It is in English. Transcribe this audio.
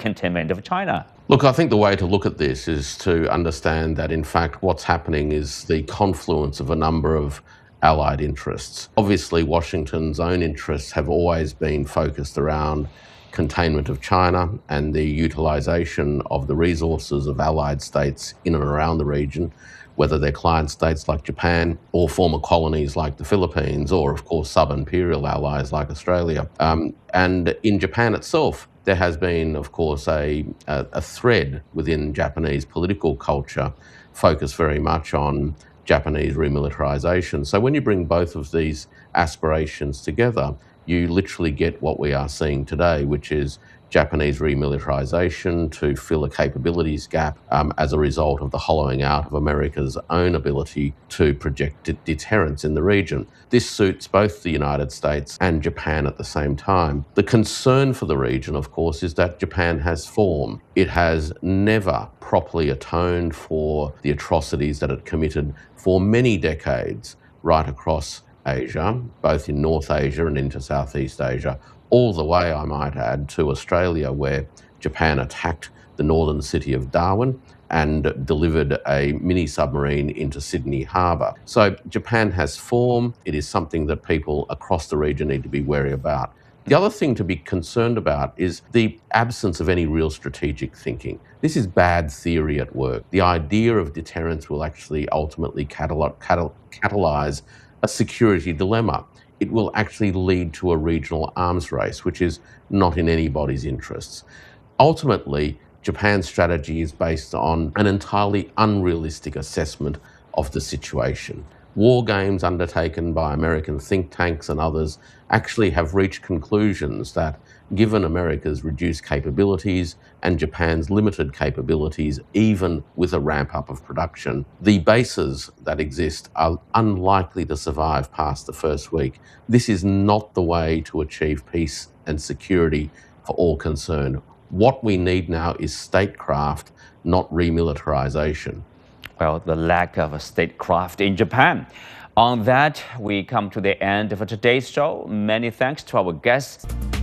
containment of China? Look, I think the way to look at this is to understand that, in fact, what's happening is the confluence of a number of allied interests. Obviously, Washington's own interests have always been focused around containment of China and the utilization of the resources of allied states in and around the region, whether they're client states like Japan or former colonies like the Philippines, or, of course, sub-imperial allies like Australia. And in Japan itself, there has been, of course, a thread within Japanese political culture focused very much on Japanese remilitarization. So when you bring both of these aspirations together, you literally get what we are seeing today, which is Japanese remilitarization to fill a capabilities gap as a result of the hollowing out of America's own ability to project deterrence in the region. This suits both the United States and Japan at the same time. The concern for the region, of course, is that Japan has form. It has never properly atoned for the atrocities that it committed for many decades right across Asia, both in North Asia and into Southeast Asia, all the way, I might add, to Australia, where Japan attacked the northern city of Darwin and delivered a mini submarine into Sydney Harbour. So Japan has form. It is something that people across the region need to be wary about. The other thing to be concerned about is the absence of any real strategic thinking. This is bad theory at work. The idea of deterrence will actually ultimately catalyze a security dilemma. It will actually lead to a regional arms race, which is not in anybody's interests. Ultimately, Japan's strategy is based on an entirely unrealistic assessment of the situation. War games undertaken by American think tanks and others actually have reached conclusions that, given America's reduced capabilities and Japan's limited capabilities, even with a ramp up of production, the bases that exist are unlikely to survive past the first week. This is not the way to achieve peace and security for all concerned. What we need now is statecraft, not remilitarization. Well, the lack of statecraft in Japan. On that, we come to the end of today's show. Many thanks to our guests.